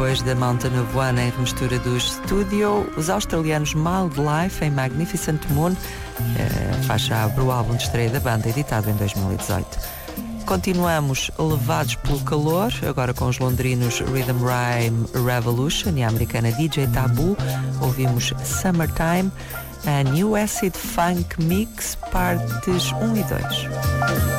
depois da Mountain of One em remistura do Studio, os australianos Mild Life em Magnificent Moon, a faixa abre o álbum de estreia da banda, editado em 2018. Continuamos levados pelo calor, agora com os londrinos Rhythm Rhyme Revolution e a americana DJ Tabu. Ouvimos Summertime, a New Acid Funk Mix, partes 1 e 2.